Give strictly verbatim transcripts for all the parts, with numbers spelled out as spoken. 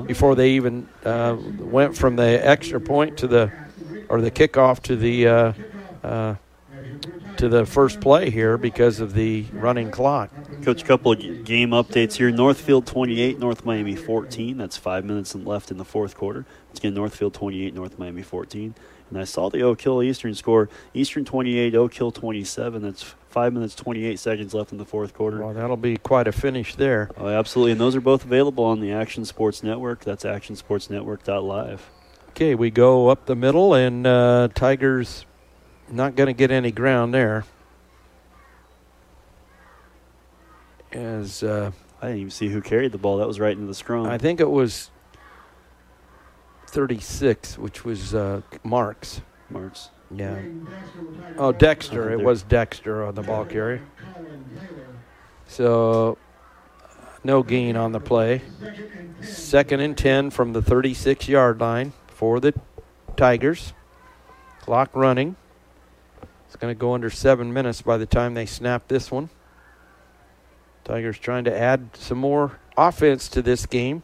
before they even uh, went from the extra point to the or the kickoff to the uh, uh, to the first play here because of the running clock. Coach, a couple of game updates here. Northfield twenty-eight, North Miami fourteen. That's five minutes left in the fourth quarter. It's again Northfield twenty-eight, North Miami fourteen. And I saw the Oak Hill Eastern score. Eastern twenty-eight, Oak Hill twenty-seven. That's five minutes, twenty-eight seconds left in the fourth quarter. Well, that'll be quite a finish there. Oh, absolutely. And those are both available on the Action Sports Network. That's action sports network dot live. Okay, we go up the middle, and uh, Tigers not going to get any ground there. As uh, I didn't even see who carried the ball. That was right into the scrum. I think it was thirty-six, which was uh, Marks. Marks. Yeah. Oh, Dexter. It was Dexter on the ball carrier. So no gain on the play. Second and ten from the thirty-six-yard line for the Tigers. Clock running. It's going to go under seven minutes by the time they snap this one. Tigers trying to add some more offense to this game.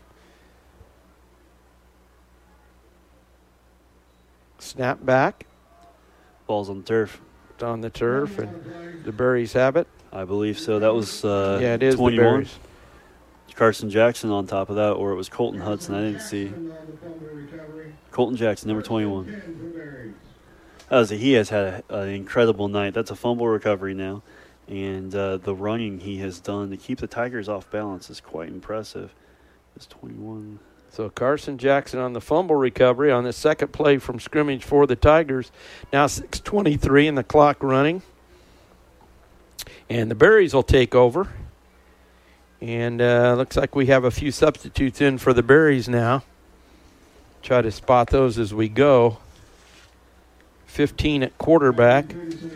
Snap back. Ball's on the turf. It's on the turf, and the Berries have it. I believe so. That was uh, yeah, it is twenty-one. The Berries. Carson Jackson on top of that, or it was Colton Hudson. I didn't see. Colton Jackson, number twenty-one. That was a, he has had a, an incredible night. That's a fumble recovery now. And uh, the running he has done to keep the Tigers off balance is quite impressive. It's twenty-one. So Carson Jackson on the fumble recovery on the second play from scrimmage for the Tigers. Now six twenty-three and the clock running. And the Berries will take over. And uh, looks like we have a few substitutes in for the Berries now. Try to spot those as we go. fifteen at quarterback.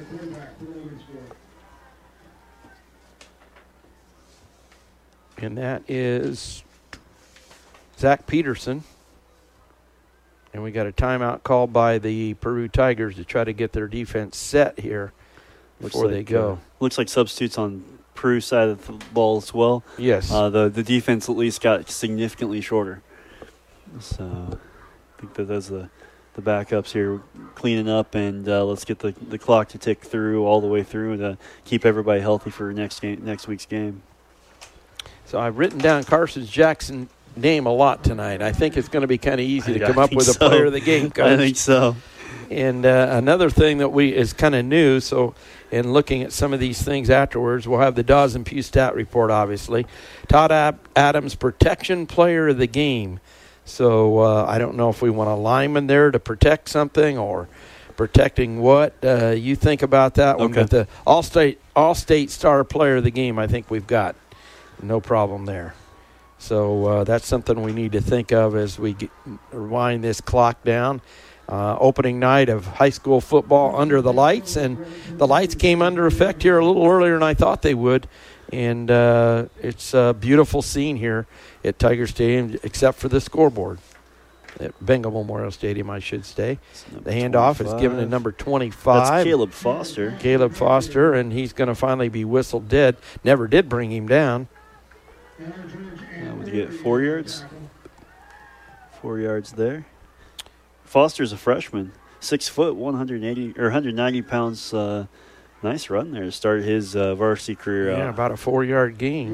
And that is Zach Peterson. And we got a timeout called by the Peru Tigers to try to get their defense set here before like, they go. Uh, looks like substitutes on Peru's side of the ball as well. Yes. Uh, the, the defense at least got significantly shorter. So I think that those are the, the backups here cleaning up, and uh, let's get the, the clock to tick through all the way through to keep everybody healthy for next game, next week's game. So I've written down Carson Jackson's name a lot tonight. I think it's going to be kind of easy to I come up with so. a player of the game, Coach. I think so. And uh, another thing that we is kind of new, so in looking at some of these things afterwards, we'll have the Dawes and Pugh stat report, obviously. Todd Ab- Adams, protection player of the game. So uh, I don't know if we want a lineman there to protect something or protecting what. Uh, you think about that one. Okay. But the all-state, all-state star player of the game, I think we've got. No problem there. So uh, that's something we need to think of as we get, wind this clock down. Uh, opening night of high school football under the lights, and the lights came under effect here a little earlier than I thought they would. And uh, it's a beautiful scene here at Tiger Stadium, except for the scoreboard. At Bengal Memorial Stadium, I should say. The handoff twenty-five is given to number twenty-five. That's Caleb Foster. Caleb Foster, and he's going to finally be whistled dead. Never did bring him down. Uh, would you get four yards? Four yards there. Foster's a freshman, six foot, one hundred eighty or one hundred ninety pounds. Uh, nice run there to start his uh, varsity career. Yeah, out. about a four-yard gain.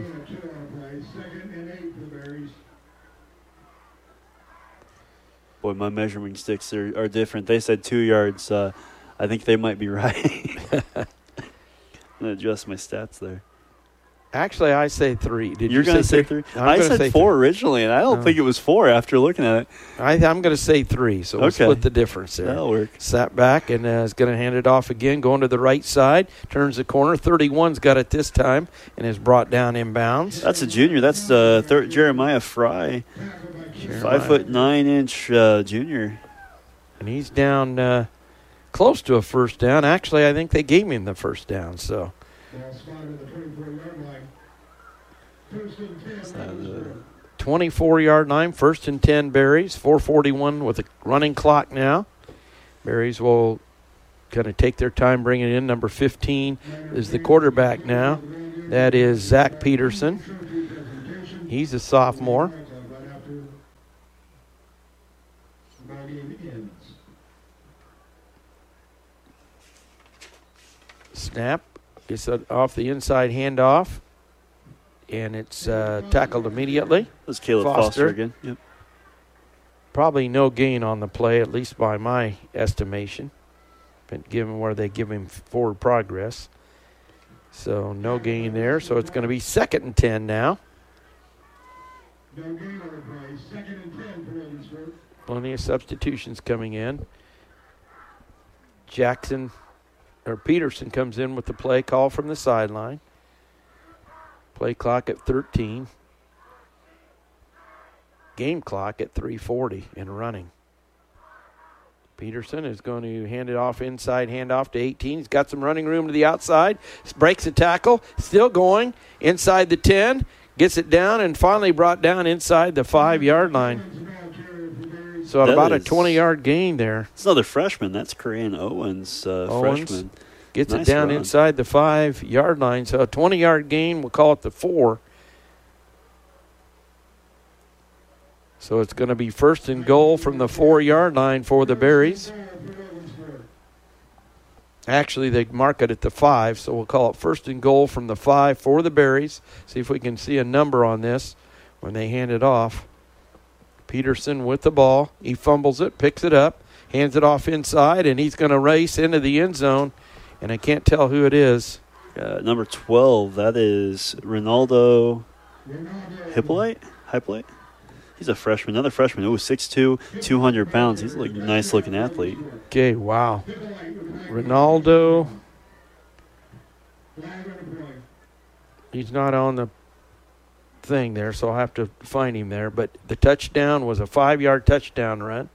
Boy, my measuring sticks are, are different. They said two yards. Uh, I think they might be right. I'm gonna adjust my stats there. Actually, I say three. Did You're you going to say say three? I'm I gonna said say four th- originally, and I don't Oh. think it was four after looking at it. I, I'm going to say three, so we'll Okay. split the difference there. That'll work. Sat back and uh, is going to hand it off again, going to the right side, turns the corner. thirty-one's got it this time and is brought down inbounds. That's a junior. That's uh, thir- Jeremiah Fry, Jeremiah. five foot nine inch uh, junior. And he's down uh, close to a first down. Actually, I think they gave him the first down, so. twenty-four-yard line, first and ten Berries, four forty-one with a running clock now. Berries will kind of take their time bringing it in. Number fifteen is the quarterback now. That is Zach Peterson. He's a sophomore. Snap. Gets it off the inside handoff. And it's uh, tackled immediately. That's Caleb Foster. Foster again. Yep. Probably no gain on the play, at least by my estimation, but given where they give him forward progress. So no gain there. So it's going to be second and ten now. No gain on the play. Second and ten for Evansburg. Plenty of substitutions coming in. Jackson or Peterson comes in with the play call from the sideline. Play clock at thirteen. Game clock at three forty and running. Peterson is going to hand it off inside, hand off to eighteen. He's got some running room to the outside. Breaks a tackle. Still going inside the ten. Gets it down and finally brought down inside the five-yard line. So at That about a is- twenty-yard gain there. It's another freshman. That's Korean Owens, uh, Owens. freshman. Gets Nice it down run. inside the five-yard line. So a twenty-yard gain, we'll call it the four. So it's going to be first and goal from the four-yard line for the Berries. Actually, they mark it at the five, so we'll call it first and goal from the five for the Berries. See if we can see a number on this when they hand it off. Peterson with the ball. He fumbles it, picks it up, hands it off inside, and he's going to race into the end zone. And I can't tell who it is. Uh, number twelve, that is Ronaldo Hippolyte? Hippolyte? He's a freshman, another freshman. Oh, six two, two hundred pounds. He's a like, nice-looking athlete. Okay, wow. Ronaldo. He's not on the thing there, so I'll have to find him there. But the touchdown was a five-yard touchdown run.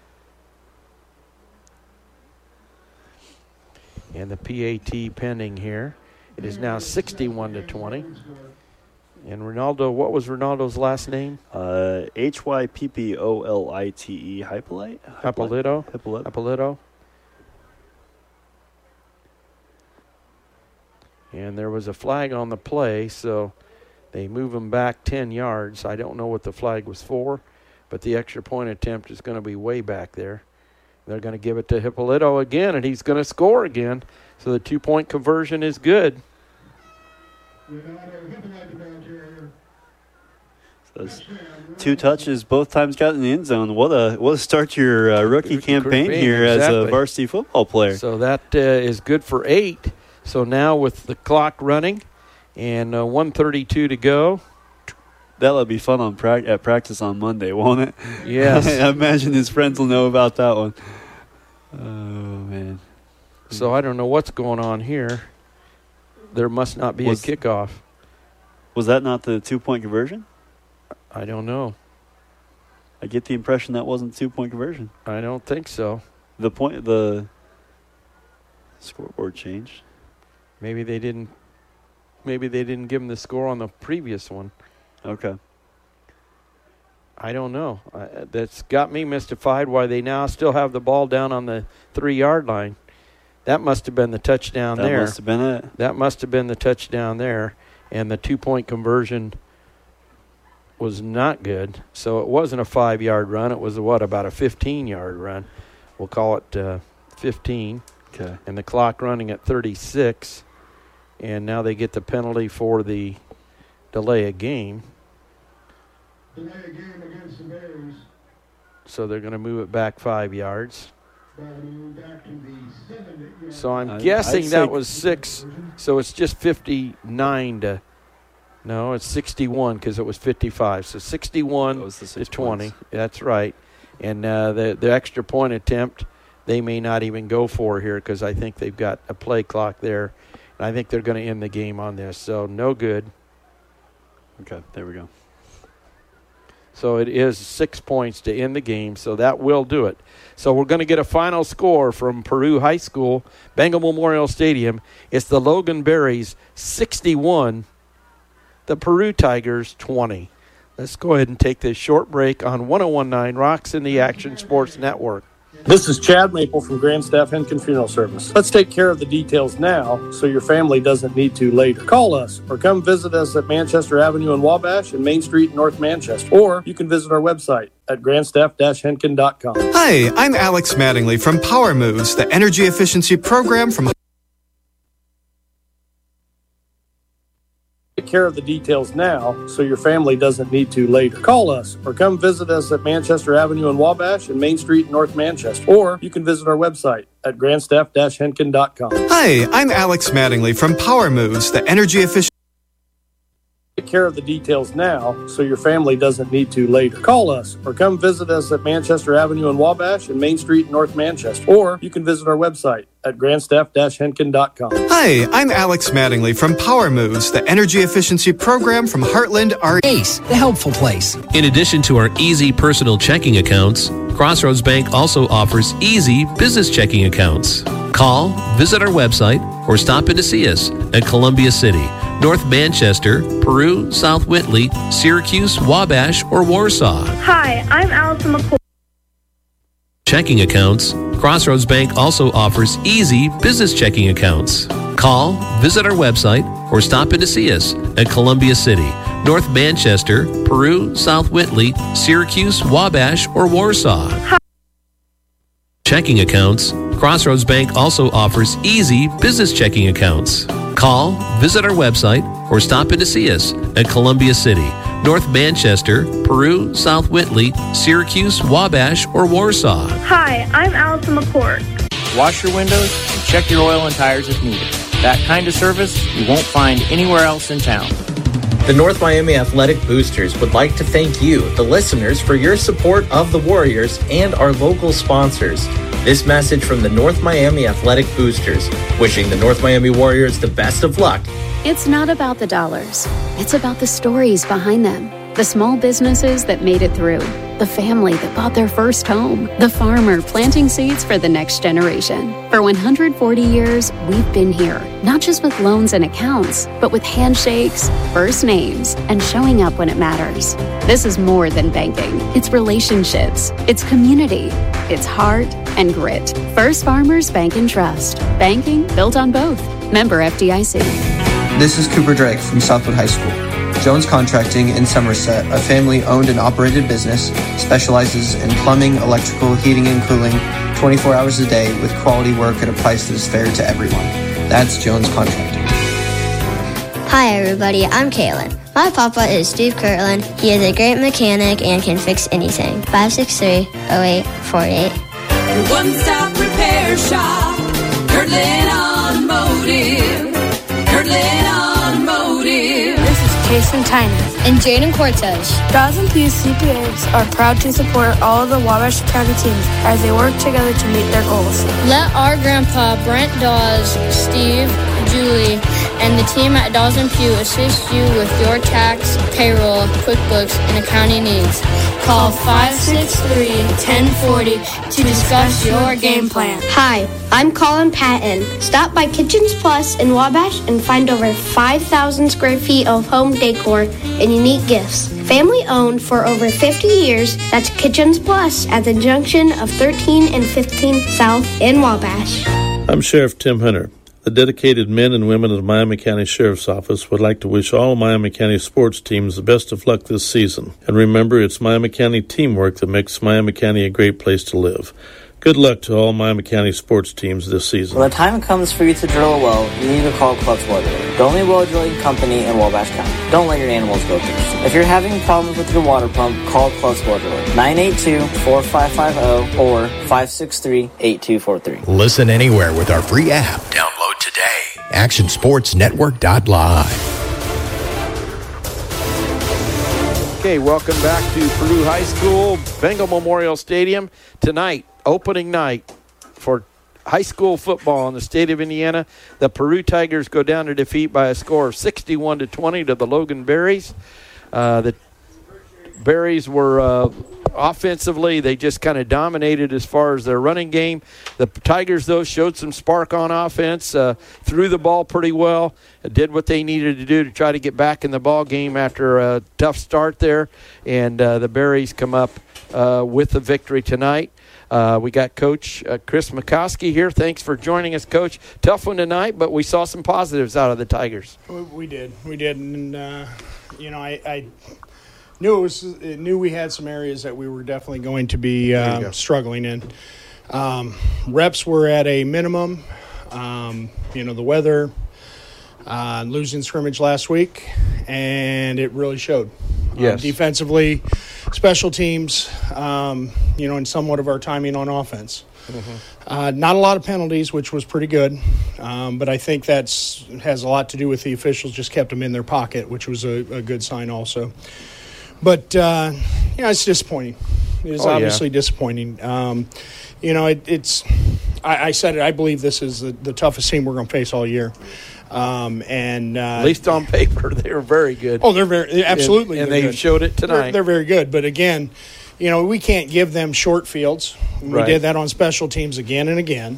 And the P A T pending here. It is now sixty-one to twenty. And Ronaldo, what was Ronaldo's last name? Uh, H Y P P O L I T E, Hippolyte? Hippolito. Hippolyte. Hippolito. And there was a flag on the play, so they move him back ten yards. I don't know what the flag was for, but the extra point attempt is going to be way back there. They're going to give it to Hippolito again, and he's going to score again. So the two-point conversion is good. Those two touches, both times got in the end zone. What a what a start to your uh, rookie Rookie campaign campaign, here as a exactly. varsity football player. So that uh, is good for eight. So now with the clock running and uh, one thirty-two to go. That'll be fun on pra- at practice on Monday, won't it? Yes. I imagine his friends will know about that one. Oh, man. So I don't know what's going on here. There must not be Was- a kickoff. Was that not the two-point conversion? I don't know. I get the impression that wasn't a two-point conversion. I don't think so. The point, the scoreboard changed. Maybe they didn't. Maybe they didn't give him the score on the previous one. Okay. I don't know. I, that's got me mystified why they now still have the ball down on the three-yard line. That must have been the touchdown That there. must have been it. That must have been the touchdown there. And the two-point conversion was not good. So it wasn't a five-yard run. It was, a, what, about a fifteen-yard run. We'll call it uh, fifteen. Okay. And the clock running at thirty-six. And now they get the penalty for the delay of game. Delay a game against the Bears. So they're going to move it back five yards. Ball will move back to the seven. So I'm I- guessing I'd that say- was six. So it's just fifty-nine to, no, it's sixty-one because it was fifty-five. So sixty-one That was the to six twenty. points. That's right. And uh, the the extra point attempt, they may not even go for here because I think they've got a play clock there. And I think they're going to end the game on this. So no good. Okay, there we go. So it is six points to end the game, so that will do it. So we're going to get a final score from Peru High School, Bengal Memorial Stadium. It's the Logan Berries sixty-one, the Peru Tigers twenty. Let's go ahead and take this short break on one oh one point nine Rocks in the Action Sports Network. This is Chad Maple from Grandstaff Henkin Funeral Service. Let's take care of the details now so your family doesn't need to later. Call us or come visit us at Manchester Avenue in Wabash and Main Street in North Manchester. Or you can visit our website at grandstaff dash henkin dot com. Hi, I'm Alex Mattingly from Power Moves, the energy efficiency program from... Take care of the details now so your family doesn't need to later. Call us or come visit us at Manchester Avenue in Wabash and Main Street in North Manchester. Or you can visit our website at grandstaff dash henkin dot com. Hi, I'm Alex Mattingly from Power Moves, the energy efficiency... Take care of the details now so your family doesn't need to later. Call us or come visit us at Manchester Avenue in Wabash and Main Street in North Manchester. Or you can visit our website at grandstaff dash henkin dot com. Hi, I'm Alex Mattingly from Power Moves, the energy efficiency program from Heartland R. Ace, the helpful place. In addition to our easy personal checking accounts, Crossroads Bank also offers easy business checking accounts. Call, visit our website, or stop in to see us at Columbia City, North Manchester, Peru, South Whitley, Syracuse, Wabash, or Warsaw. Hi, I'm Allison McCoy. Checking accounts, Crossroads Bank also offers easy business checking accounts. Call, visit our website, or stop in to see us at Columbia City, North Manchester, Peru, South Whitley, Syracuse, Wabash, or Warsaw. Hi. Checking accounts, Crossroads Bank also offers easy business checking accounts. Call, visit our website, or stop in to see us at Columbia City, North Manchester, Peru, South Whitley, Syracuse, Wabash, or Warsaw. Hi, I'm Allison McCourt. Wash your windows and check your oil and tires if needed. That kind of service you won't find anywhere else in town. The North Miami Athletic Boosters would like to thank you, the listeners, for your support of the Warriors and our local sponsors. This message from the North Miami Athletic Boosters, wishing the North Miami Warriors the best of luck. It's not about the dollars. It's about the stories behind them. The small businesses that made it through. The family that bought their first home. The farmer planting seeds for the next generation. For one hundred forty years, we've been here. Not just with loans and accounts, but with handshakes, first names, and showing up when it matters. This is more than banking. It's relationships. It's community. It's heart and grit. First Farmers Bank and Trust. Banking built on both. Member F D I C. This is Cooper Drake from Southwood High School. Jones Contracting in Somerset, a family-owned and operated business, specializes in plumbing, electrical, heating, and cooling twenty-four hours a day with quality work at a price that is fair to everyone. That's Jones Contracting. Hi, everybody. I'm Kaylin. My papa is Steve Kirtland. He is a great mechanic and can fix anything. five six three, oh eight four eight. Your one-stop repair shop. Kirtland Automotive. Kirtland Automotive. Jason Tynan and Jaden Cortez. Dawes and Pew C P As are proud to support all of the Wabash County teams as they work together to meet their goals. Let our grandpa, Brent Dawes, Steve, Julie, and the team at Dawes and Pew assist you with your tax, payroll, QuickBooks, and accounting needs. Call five six three, one oh four oh to discuss your game plan. Hi, I'm Colin Patton. Stop by Kitchens Plus in Wabash and find over five thousand square feet of home decor and unique gifts. Family owned for over fifty years, that's Kitchens Plus at the junction of thirteen and fifteen South in Wabash. I'm Sheriff Tim Hunter. The dedicated men and women of the Miami County Sheriff's Office would like to wish all Miami County sports teams the best of luck this season. And remember, it's Miami County teamwork that makes Miami County a great place to live. Good luck to all Miami County sports teams this season. When the time comes for you to drill a well, you need to call Clutch Well Drilling, the only well drilling company in Wabash County. Don't let your animals go thirsty. If you're having problems with your water pump, call Clutch Well Drilling, nine eight two, four five five zero or five six three, eight two four three. Listen anywhere with our free app. Download today. action sports network dot live. Okay, welcome back to Peru High School, Bengal Memorial Stadium. Tonight, opening night for high school football in the state of Indiana. The Peru Tigers go down to defeat by a score of sixty-one to twenty to the Logan Berries. Uh, the Berries were uh, offensively, they just kind of dominated as far as their running game. The Tigers, though, showed some spark on offense, uh, threw the ball pretty well, did what they needed to do to try to get back in the ball game after a tough start there. And uh, the Berries come up uh, with the victory tonight. Uh, we got Coach uh, Chris McCoskey here. Thanks for joining us, Coach. Tough one tonight, but we saw some positives out of the Tigers. We, we did. We did. And, uh, you know, I, I knew it was knew we had some areas that we were definitely going to be uh, struggling in. Um, reps were at a minimum. Um, you know, the weather, uh, losing scrimmage last week, and it really showed. Yes. Um, defensively, special teams, um, you know, and somewhat of our timing on offense. Mm-hmm. Uh, not a lot of penalties, which was pretty good, um, but I think that's has a lot to do with the officials just kept them in their pocket, which was a, a good sign also. But, uh, you know, it's disappointing. It is oh, obviously yeah. disappointing. Um, you know, it, it's I, I said it, I believe this is the, the toughest team we're going to face all year. Um, and uh, At least on paper, they were very good. Oh, they're very absolutely, and, and they're they good. showed it tonight. They're, they're very good, but again, you know, we can't give them short fields. We Right. did that on special teams again and again.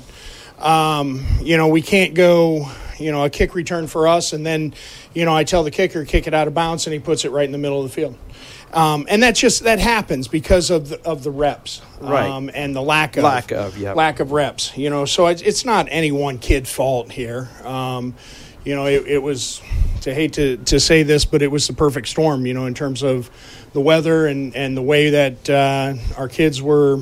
Um, you know, we can't go, you know, a kick return for us, and then, you know, I tell the kicker kick it out of bounds, and he puts it right in the middle of the field. Um, and that's just that happens because of the, of the reps, Right. um, and the lack of Lack of, yeah. lack of reps. You know, so it's, it's not any one kid's fault here. Um, you know, it, it was, to hate to, to say this, but it was the perfect storm, you know, in terms of the weather and, and the way that uh, our kids were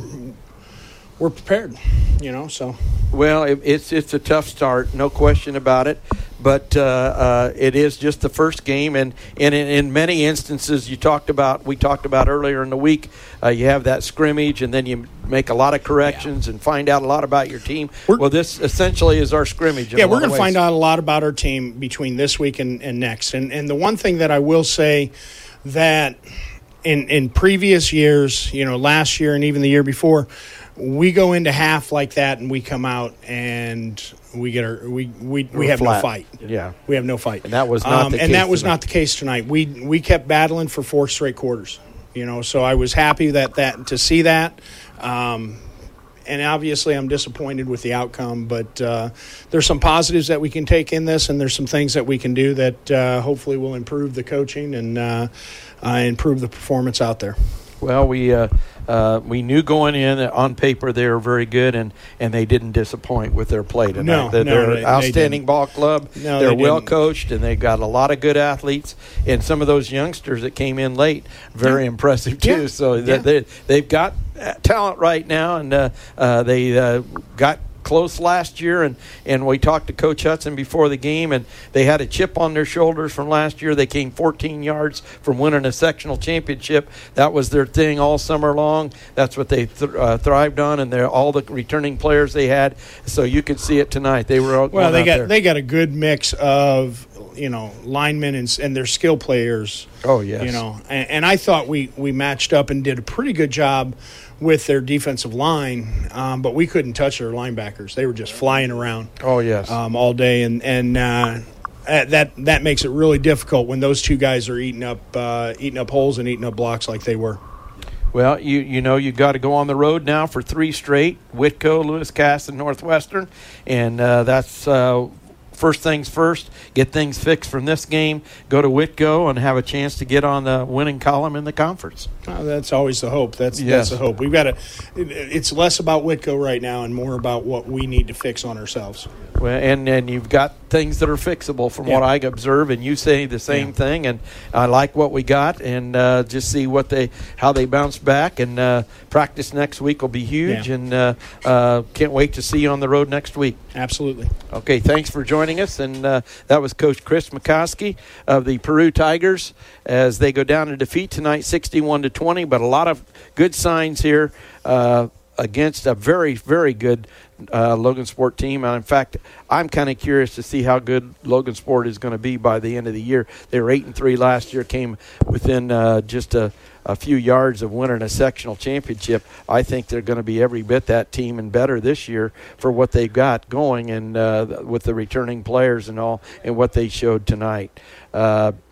were prepared, you know, so. Well, it, it's it's a tough start, no question about it. But uh, uh, it is just the first game, and, and in, in many instances, you talked about we talked about earlier in the week. Uh, you have that scrimmage, and then you make a lot of corrections yeah. and find out a lot about your team. We're, well, this essentially is our scrimmage. In yeah, a we're going to find out a lot about our team between this week and, and next. And and the one thing that I will say that in in previous years, you know, last year and even the year before, we go into half like that, and we come out and we get our we we, we have flat. no fight. Yeah, we have no fight, and that was not um, the and case that was tonight. not the case tonight. We we kept battling for four straight quarters. You know, so I was happy that that to see that. Um, and obviously, I'm disappointed with the outcome, but uh, there's some positives that we can take in this, and there's some things that we can do that uh, hopefully will improve the coaching and uh, uh, improve the performance out there. Well, we uh, uh, we knew going in that on paper they were very good, and, and they didn't disappoint with their play tonight. No, they're no, they're they- outstanding they ball club. No, they're they well didn't. coached, and they've got a lot of good athletes. And some of those youngsters that came in late, very Yeah. impressive too. Yeah. So Yeah. that they they've got talent right now, and uh, uh, they uh, got close last year, and, and we talked to Coach Hudson before the game, and they had a chip on their shoulders from last year. They came fourteen yards from winning a sectional championship. That was their thing all summer long. That's what they th- uh, thrived on, and they're all the returning players they had. So you could see it tonight. They were out, Well, going they out got there. they got a good mix of, you know, linemen and and their skill players. Oh, yes. You know, and, and I thought we we matched up and did a pretty good job with their defensive line, um, but we couldn't touch their linebackers. They were just flying around. Oh, yes. Um, all day, and and uh, that that makes it really difficult when those two guys are eating up uh, eating up holes and eating up blocks like they were. Well, you you know you got to go on the road now for three straight: Whitco, Lewis Cass, and Northwestern, and uh, that's uh, first things first. Get things fixed from this game. Go to Whitco and have a chance to get on the winning column in the conference. Uh, that's always the hope. That's Yes. that's the hope. We've got to. It, it's less about Whitco right now and more about what we need to fix on ourselves. Well, and and you've got things that are fixable from Yeah. what I observe, and you say the same Yeah. thing. And I like what we got, and uh, just see what they how they bounce back. And uh, practice next week will be huge, Yeah. and uh, uh, can't wait to see you on the road next week. Absolutely. Okay, thanks for joining us, and uh, that was Coach Chris McCoskey of the Peru Tigers as they go down to defeat tonight, sixty-one to twenty. But a lot of good signs here uh, against a very, very good uh, Logan Sport team. And in fact, I'm kind of curious to see how good Logan Sport is going to be by the end of the year. They were eight and three last year, came within uh, just a. a few yards of winning a sectional championship. I think they're going to be every bit that team and better this year for what they've got going, and uh, with the returning players and all, and what they showed tonight. Uh,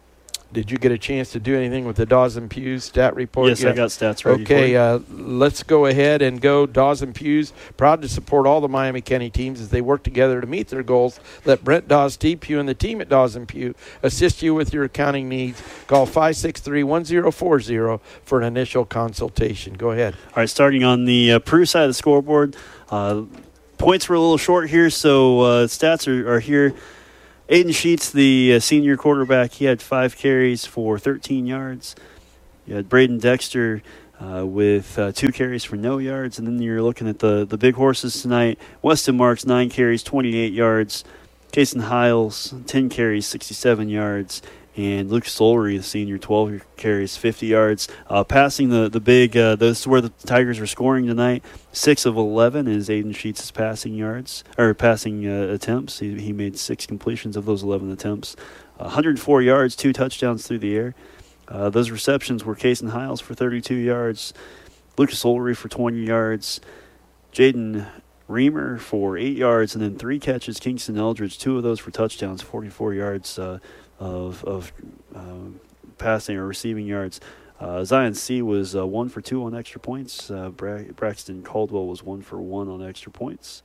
did you get a chance to do anything with the Dawson Pews stat report? Yes, yet? I got stats ready Okay, for uh, let's go ahead and go. Dawson Pews, proud to support all the Miami County teams as they work together to meet their goals. Let Brent Dawes, Steve Pugh, and the team at Dawson Pew assist you with your accounting needs. Call five six three, one zero four zero for an initial consultation. Go ahead. All right, starting on the uh, Peru side of the scoreboard, uh, points were a little short here, so uh, stats are, are here. Aiden Sheets, the uh, senior quarterback, he had five carries for thirteen yards. You had Braden Dexter uh, with uh, two carries for no yards. And then you're looking at the, the big horses tonight. Weston Marks, nine carries, twenty-eight yards. Kason Hiles, ten carries, sixty-seven yards. And Luke Solry, the senior, twelve carries, fifty yards. Uh, passing the, the big, uh, those where the Tigers are scoring tonight. six of eleven is Aiden Sheets' passing yards, or passing uh, attempts. He, he made six completions of those eleven attempts. one hundred four yards, two touchdowns through the air. Uh, those receptions were Kason Hiles for thirty-two yards, Lucas Solry for twenty yards, Jaden Reamer for eight yards, and then three catches, Kingston Eldridge, two of those for touchdowns, forty-four yards uh, of, of uh, passing or receiving yards. Uh, Zion C was uh, one for two on extra points. Uh, Bra- Braxton Caldwell was one for one on extra points.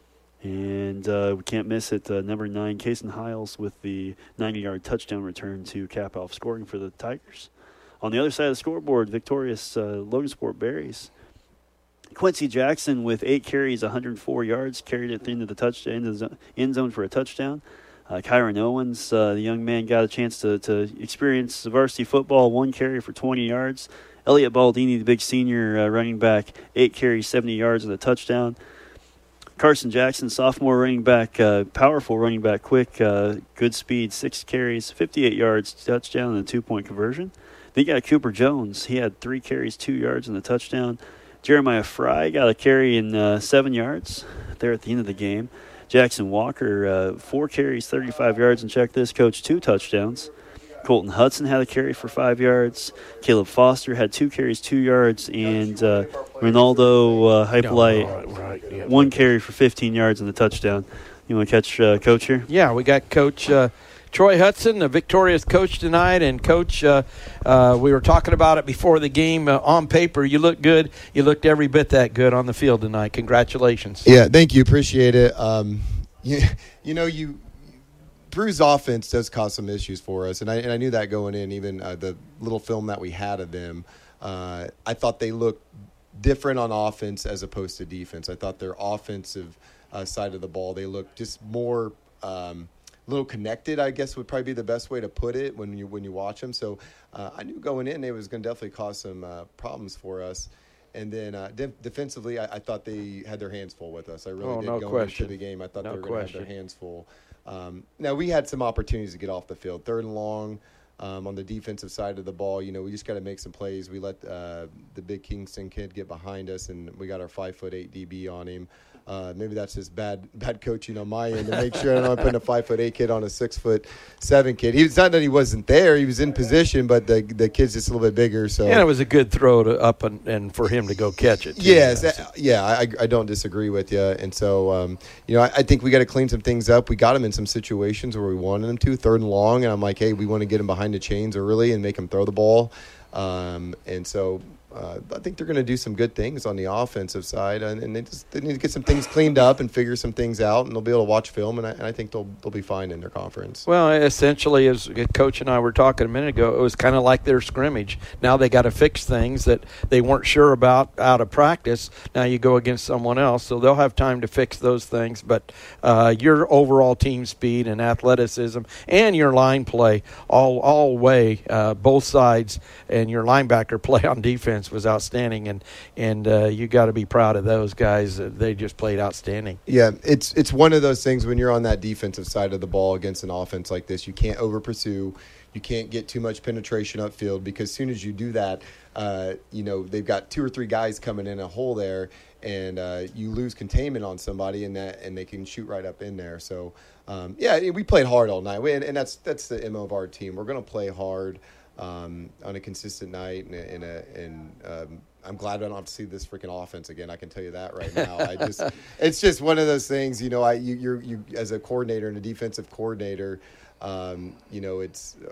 And uh, we can't miss it, uh, number nine, Kason Hiles with the ninety-yard touchdown return to cap off scoring for the Tigers. On the other side of the scoreboard, victorious uh, Logansport Berries. Quincy Jackson with eight carries, one hundred four yards, carried it into the touchdown, into the end zone for a touchdown. Uh, Kyron Owens, uh, the young man, got a chance to, to experience varsity football, one carry for twenty yards. Elliot Baldini, the big senior uh, running back, eight carries, seventy yards and a touchdown. Carson Jackson, sophomore running back, uh, powerful running back, quick, uh, good speed, six carries, fifty-eight yards, touchdown, and a two-point conversion. Then you got Cooper Jones. He had three carries, two yards, and a touchdown. Jeremiah Fry got a carry in uh, seven yards there at the end of the game. Jackson Walker, uh, four carries, thirty-five yards, and check this, coach, two touchdowns. Colton Hudson had a carry for five yards. Caleb Foster had two carries, two yards, and uh, Ronaldo uh, Hypolite, no, right, right, yeah. one carry for fifteen yards and a touchdown. You want to catch uh, Coach here? Yeah, we got Coach uh, Troy Hudson, a victorious coach tonight. And, Coach, uh, uh, we were talking about it before the game. Uh, on paper, you look good. You looked every bit that good on the field tonight. Congratulations. Yeah, thank you. Appreciate it. Um, you, you know, you – Peru's offense does cause some issues for us, and I, and I knew that going in, even uh, the little film that we had of them. Uh, I thought they looked different on offense as opposed to defense. I thought their offensive uh, side of the ball, they looked just more um, a little connected, I guess would probably be the best way to put it when you when you watch them. So uh, I knew going in it was going to definitely cause some uh, problems for us. And then uh, de- defensively, I, I thought they had their hands full with us. I really oh, did no going question. into the game. I thought no they were going to have their hands full. Um, now, we had some opportunities to get off the field. Third and long um, on the defensive side of the ball. You know, we just got to make some plays. We let uh, the big Kingston kid get behind us, and we got our five foot eight D B on him. Uh, maybe that's just bad bad coaching on my end to make sure I'm not putting a five foot eight kid on a six foot seven kid. He was not that he wasn't there; he was in position, but the the kid's just a little bit bigger. So and it was a good throw to up and, and for him to go catch it. Too. Yes, yeah, yeah, I I don't disagree with you. And so um, you know, I, I think we got to clean some things up. We got him in some situations where we wanted him to, third and long, and I'm like, hey, we want to get him behind the chains early and make him throw the ball. Um, and so. Uh, I think they're going to do some good things on the offensive side, and, and they just they need to get some things cleaned up and figure some things out, and they'll be able to watch film, and I, and I think they'll they'll be fine in their conference. Well, essentially, as Coach and I were talking a minute ago, it was kind of like their scrimmage. Now they got to fix things that they weren't sure about out of practice. Now you go against someone else, so they'll have time to fix those things. But uh, your overall team speed and athleticism and your line play all all way, uh, both sides, and your linebacker play on defense was outstanding, and and uh, you got to be proud of those guys. Uh, they just played outstanding. Yeah, it's it's one of those things when you're on that defensive side of the ball against an offense like this, you can't over pursue, you can't get too much penetration upfield, because as soon as you do that, uh, you know they've got two or three guys coming in a hole there, and uh, you lose containment on somebody, and that and they can shoot right up in there. So um, yeah, we played hard all night, we, and, and that's that's the M O of our team. We're going to play hard. Um, on a consistent night, and, and, a, and um, I'm glad I don't have to see this freaking offense again. I can tell you that right now. I just, it's just one of those things, you know. I you you're, you as a coordinator and a defensive coordinator, um, you know, it's uh,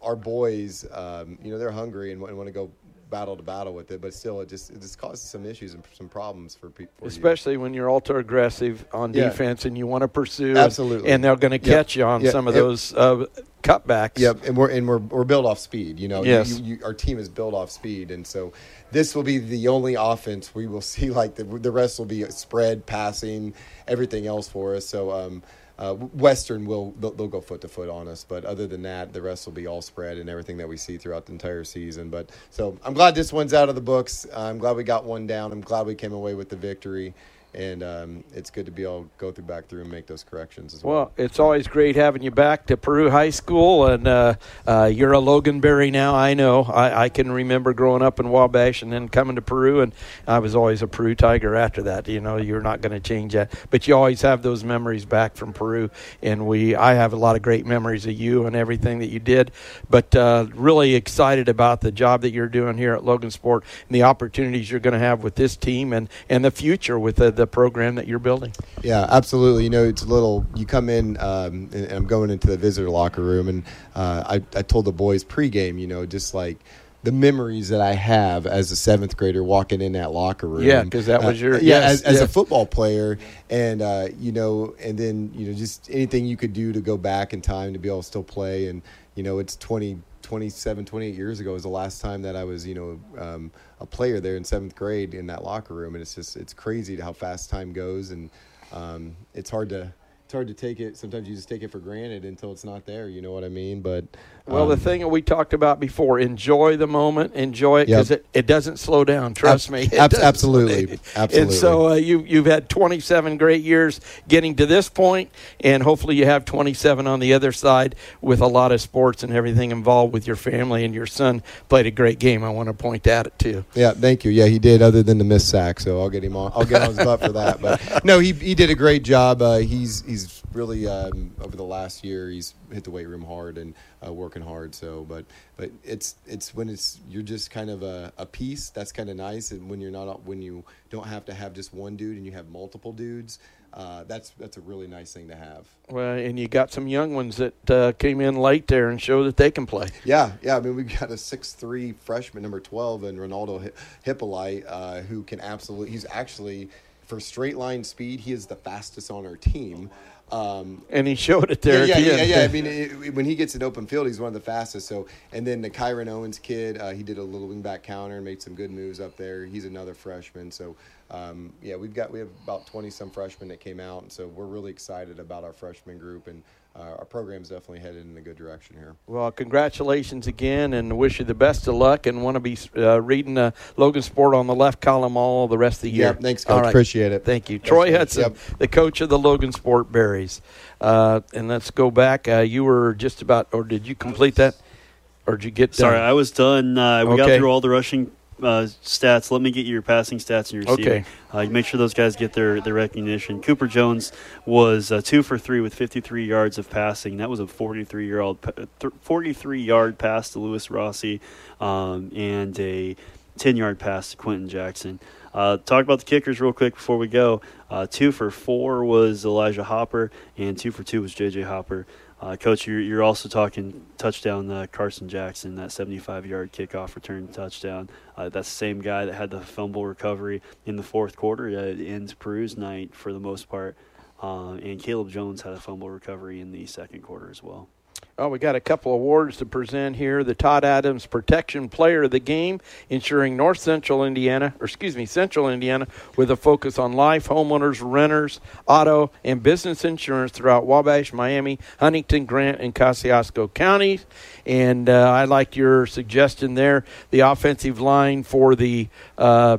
our boys, um, you know, they're hungry and, and want to go battle to battle with it, but still it just it just causes some issues and some problems for people. Especially you. when you're ultra aggressive on yeah. defense and you want to pursue. Absolutely. And, and they're going to catch yep. you on yep. some of yep. those uh, cutbacks. Yep, and we're and we're we're built off speed. You know, yes. you, you, our team is built off speed, and so this will be the only offense we will see. Like the the rest will be spread, passing, everything else for us. So. Um, Uh, Western will they'll, they'll go foot to foot on us, but other than that, the rest will be all spread and everything that we see throughout the entire season. But so I'm glad this one's out of the books. I'm glad we got one down. I'm glad we came away with the victory, and um, it's good to be able to go through back through and make those corrections as well. Well, it's always great having you back to Peru High School, and uh, uh, you're a Loganberry now. I know. I, I can remember growing up in Wabash and then coming to Peru, and I was always a Peru Tiger after that. You know, you're not going to change that, but you always have those memories back from Peru, and we. I have a lot of great memories of you and everything that you did, but uh, really excited about the job that you're doing here at Logansport and the opportunities you're going to have with this team and, and the future with the, the program that you're building. Yeah, absolutely. You know, it's a little, you come in, um, and, and I'm going into the visitor locker room, and uh, I, I told the boys pregame, you know, just like the memories that I have as a seventh grader walking in that locker room. Yeah, because that was your, uh, yeah, yes, as, as yeah. a football player, and, uh, you know, and then, you know, just anything you could do to go back in time to be able to still play. And, you know, it's twenty, twenty-seven, twenty-eight years ago was the last time that I was, you know, um, a player there in seventh grade in that locker room. And it's just, it's crazy how fast time goes. And um, it's hard to, it's hard to take it. Sometimes you just take it for granted until it's not there. You know what I mean? But well, um, the thing that we talked about before, enjoy the moment, enjoy it, because Yep. it, it doesn't slow down. Trust Ab- me. It ab- doesn't absolutely. slow down. Absolutely. And so uh, you, you've had twenty-seven great years getting to this point, and hopefully you have twenty-seven on the other side with a lot of sports and everything involved with your family, and your son played a great game. I want to point that at too. Yeah, thank you. Yeah, he did, other than the missed sack, so I'll get him on. I'll get on his butt for that. But no, he he did a great job. Uh, he's he's really um, over the last year he's hit the weight room hard and uh, working hard. So, but but it's it's when it's you're just kind of a, a piece. That's kind of nice. And when you're not when you don't have to have just one dude and you have multiple dudes. Uh, that's that's a really nice thing to have. Well, and you got some young ones that uh, came in late there and showed that they can play. Yeah, yeah. I mean, we've got a six three freshman, number twelve, and Ronaldo Hippolyte, uh, who can absolutely. He's actually, for straight line speed, he is the fastest on our team. Um, and he showed it there. Yeah, at the yeah, end. yeah, yeah. I mean, it, when he gets in open field, he's one of the fastest. So, and then the Kyron Owens kid, uh, he did a little wingback counter and made some good moves up there. He's another freshman. So, um, yeah, we've got we have about twenty some freshmen that came out, and so we're really excited about our freshman group, and uh, our program's definitely headed in a good direction here. Well, congratulations again, and wish you the best of luck, and want to be uh, reading uh, Logansport on the left column all the rest of the year. Yeah, thanks, Coach. All right. Appreciate it. Thank you. Thanks, Troy Coach. Hudson, Yep. the coach of the Logansport Berries. Uh, and let's go back. Uh, you were just about, or did you complete that? Or did you get done? Sorry, I was done. Uh, we Okay. got through all the rushing uh, stats. Let me get your passing stats and your receiving. Okay. Uh, make sure those guys get their, their recognition. Cooper Jones was uh, two for three with fifty-three yards of passing. That was a forty-three year old, forty-three yard pass to Lewis Rossi, um, and a ten yard pass to Quentin Jackson. Uh, talk about the kickers real quick before we go. Uh, two for four was Elijah Hopper, and two for two was J J Hopper. Uh, Coach, you're, you're also talking touchdown uh, Carson Jackson, that seventy-five yard kickoff return touchdown. Uh, that's the same guy that had the fumble recovery in the fourth quarter. Uh, it ends Peru's night for the most part. Uh, and Caleb Jones had a fumble recovery in the second quarter as well. Oh, we got a couple awards to present here. The Todd Adams Protection Player of the Game, ensuring North Central Indiana, or excuse me, Central Indiana, with a focus on life, homeowners, renters, auto, and business insurance throughout Wabash, Miami, Huntington, Grant, and Kosciuszko counties. And uh, I liked your suggestion there. The offensive line for the uh,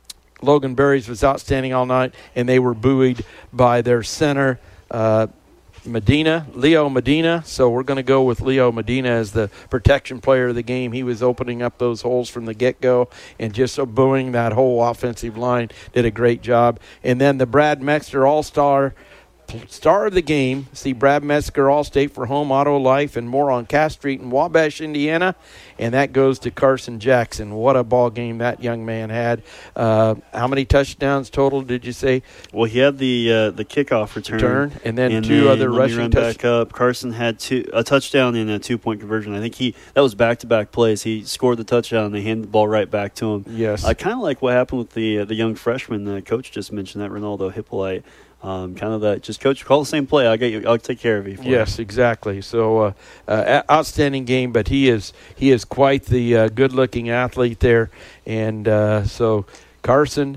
Logan Berries was outstanding all night, and they were buoyed by their center, uh, Medina, Leo Medina. So we're going to go with Leo Medina as the protection player of the game. He was opening up those holes from the get-go and just booing that whole offensive line. Did a great job. And then the Brad Mexter All-Star star of the game, see Brad Metzger, Allstate for Home, Auto, Life, and more on Cass Street in Wabash, Indiana. And that goes to Carson Jackson. What a ball game that young man had. Uh, how many touchdowns total did you say? Well, he had the uh, the kickoff return. Return, and then and two then, other let rushing me run touchdowns. back up. Carson had two, a touchdown and a two-point conversion. I think he that was back-to-back plays. He scored the touchdown, and they handed the ball right back to him. Yes. I kind of like what happened with the uh, the young freshman. The coach just mentioned that, Ronaldo Hippolyte. Um, kind of that, just coach, call the same play. I'll get you. I'll take care of you. For Yes, you. exactly. So, uh, uh, outstanding game. But he is he is quite the uh, good-looking athlete there. And uh, so, Carson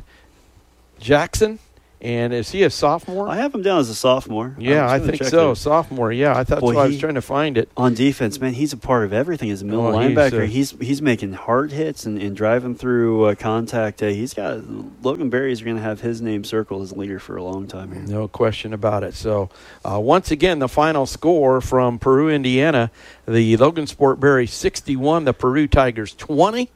Jackson. And is he a sophomore? I have him down as a sophomore. Yeah, I, I think check so. there. Sophomore. Yeah, I thought Boy, so. I was he- trying to find it. On defense, man, he's a part of everything. As a middle Oh, he's, linebacker, uh, he's, he's making hard hits and, and driving through uh, contact. Uh, he's got Logan Berry is going to have his name circled as leader for a long time here. No question about it. So, uh, once again, the final score from Peru, Indiana, the Logan Sport Berry sixty-one, the Peru Tigers twenty.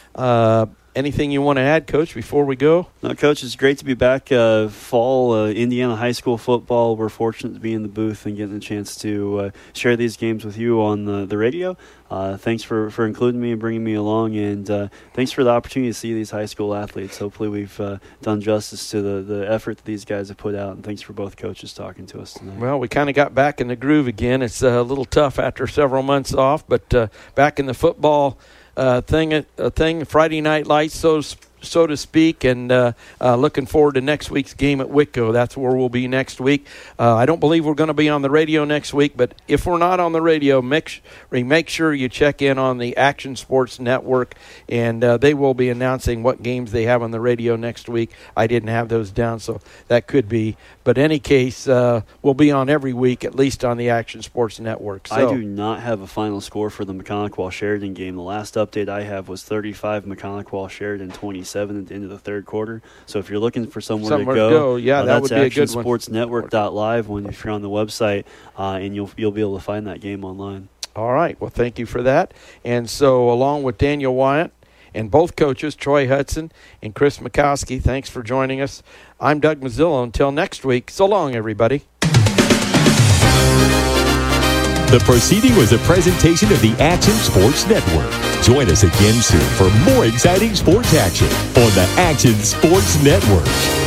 Uh, anything you want to add, Coach, before we go? No, Coach, it's great to be back. Uh, fall uh, Indiana high school football. We're fortunate to be in the booth and getting a chance to uh, share these games with you on the, the radio. Uh, thanks for, for including me and bringing me along, and uh, thanks for the opportunity to see these high school athletes. Hopefully we've uh, done justice to the, the effort that these guys have put out, and thanks for both coaches talking to us tonight. Well, we kind of got back in the groove again. It's a little tough after several months off, but uh, back in the football uh, thing, uh, thing, Friday Night Lights, so so to speak, and uh, uh, looking forward to next week's game at Whitco. That's where we'll be next week. Uh, I don't believe we're going to be on the radio next week, but if we're not on the radio, make, make sure you check in on the Action Sports Network, and uh, they will be announcing what games they have on the radio next week. I didn't have those down, so that could be. But in any case, uh, we'll be on every week, at least on the Action Sports Network. So, I do not have a final score for the McConaughey-Sheridan game. The last update I have was thirty-five McConaughey-Sheridan twenty-seven at the end of the third quarter. So if you're looking for somewhere, Somewhere to go, to go, yeah, uh, that that's would be a good one. action sports network dot live when if you're on the website, uh, and you'll you'll be able to find that game online. All right. Well, thank you for that. And so along with Daniel Wyatt and both coaches, Troy Hudson and Chris Mikowski, thanks for joining us. I'm Doug Mazzillo. Until next week, so long, everybody. The proceeding was a presentation of the Action Sports Network. Join us again soon for more exciting sports action on the Action Sports Network.